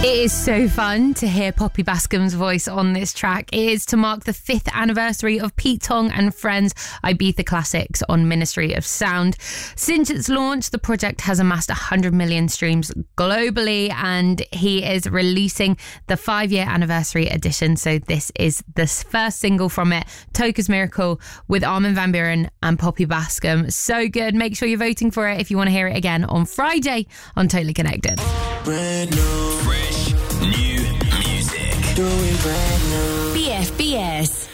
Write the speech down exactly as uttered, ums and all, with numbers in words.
It is so fun to hear Poppy Bascom's voice on this track. It is to mark the fifth anniversary of Pete Tong and Friends Ibiza Classics on Ministry of Sound. Since its launch, the project has amassed one hundred million streams globally, and he is releasing the five-year anniversary edition. So this is the first single from it, Toka's Miracle, with Armin van Buuren and Poppy Bascom. So good. Make sure you're voting for it if you want to hear it again on Friday on Totally Connected. Brand new, Fresh new music. doing brand new. B F B S.